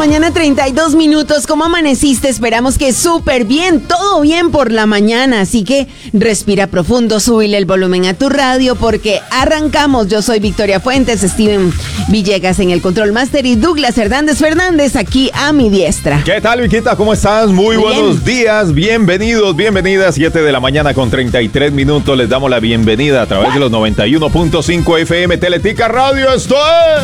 mañana, 32 minutos. ¿Cómo amaneciste? Esperamos que súper bien, todo bien por la mañana. Así que respira profundo, súbile el volumen a tu radio porque arrancamos. Yo soy Victoria Fuentes, Steven Villegas en el Control Master y Douglas Hernández Fernández aquí a mi diestra. ¿Qué tal, Viquita? ¿Cómo estás? Muy buenos días, bienvenidos, bienvenidas. 7 de la mañana con 33 minutos. Les damos la bienvenida a través de los 91.5 FM Teletica Radio. ¡Esto es!